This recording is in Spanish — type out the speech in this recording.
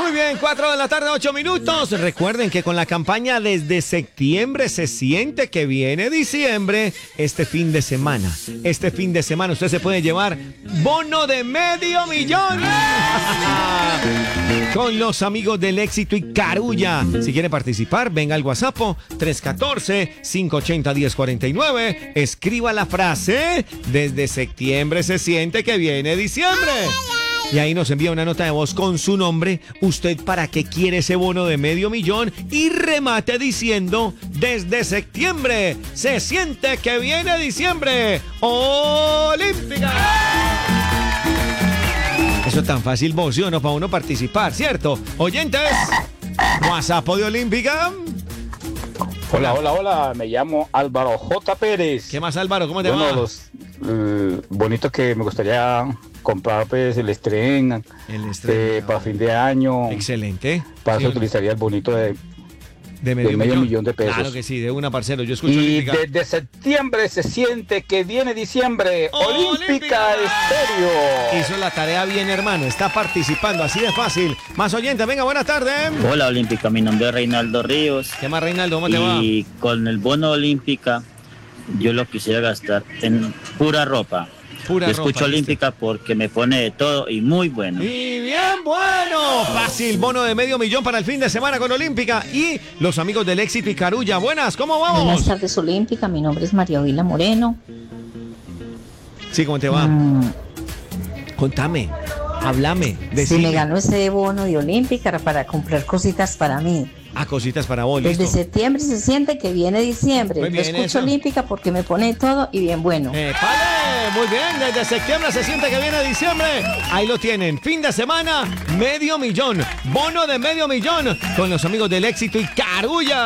Muy bien, 4 de la tarde, 8 minutos. Recuerden que con la campaña Desde Septiembre se siente que viene diciembre. Este fin de semana usted se puede llevar bono de $500,000 con los amigos del Éxito y Carulla. Si quiere participar, venga al WhatsApp 314-580-1049. Escriba la frase: Desde septiembre se siente que viene diciembre. Y ahí nos envía una nota de voz con su nombre, usted para qué quiere ese bono de $500,000 y remate diciendo: desde septiembre se siente que viene diciembre. ¡Olímpica! Eso es tan fácil, vos, ¿sí o no? Para uno participar, ¿cierto? Oyentes, WhatsApp de Olímpica. Hola, me llamo Álvaro J. Pérez. ¿Qué más, Álvaro? ¿Cómo te va? Los bonitos que me gustaría comprar, pues, el estreno para fin de año. Excelente. Para eso utilizaría el bonito de medio millón de pesos. Claro que sí, de una, parcero. Yo escucho Y Olímpica. desde septiembre se siente que viene diciembre. Olímpica Estéreo. Hizo la tarea bien, hermano. Está participando, así de fácil. Más oyentes, venga, buenas tardes. Hola, Olímpica. Mi nombre es Reinaldo Ríos. ¿Qué más, Reinaldo? ¿Cómo te va? Y con el bono Olímpica, yo lo quisiera gastar en pura ropa. Yo escucho Olímpica porque me pone de todo y muy bueno. Y bien bueno. Fácil, bono de $500,000 para el fin de semana con Olímpica y los amigos del Éxito y Carulla. Buenas, ¿cómo vamos? Buenas tardes, Olímpica. Mi nombre es María Vila Moreno. Sí, ¿cómo te va? Contame, háblame. Si me gano ese bono de Olímpica para comprar cositas para mí. Cositas para vos, Desde listo. septiembre se siente que viene diciembre. Muy Yo bien, escucho eso. Olímpica porque me pone todo y bien bueno. Vale, muy bien, desde septiembre se siente que viene diciembre. Ahí lo tienen, fin de semana, $500,000, bono de $500,000 con los amigos del Éxito y Carulla.